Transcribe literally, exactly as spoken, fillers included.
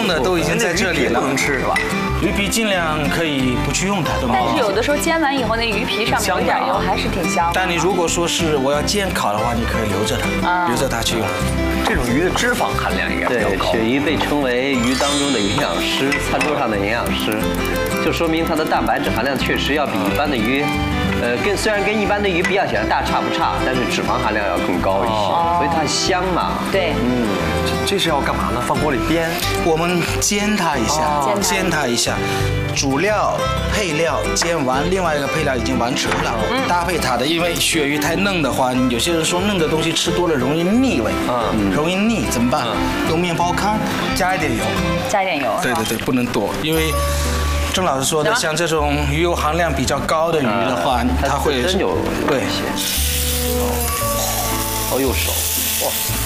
的都已经在这里了， 不能吃是吧？ 鱼皮尽量可以不去用它都没但关系。 是有的时候煎完以后，那鱼皮上面有点油，还是挺香的。 但你如果说是我要煎烤的话，你可以留着它，留着它去用。 这种鱼的脂肪含量应该比较对， 高。 鳕鱼被称为鱼当中的营养师，餐桌上的营养师，就说明它的蛋白质含量确实要比一般的鱼，呃，跟虽然跟一般的鱼比较起来大差不差，但是脂肪含量要更高一些，所以它香嘛。 对， 嗯， 这是要干嘛呢？放锅里煸。 我们煎它一下， 哦煎它一下，主料、配料煎完，另外一个配料已经完成了，搭配它的。因为鳕鱼太嫩的话，有些人说嫩的东西吃多了容易腻味，嗯，容易腻怎么办？用面包糠加一点油， 加一点油。 对对对，不能多，因为郑老师说的，像这种鱼油含量比较高的鱼的话，它会真有对。 哦，又熟，哇。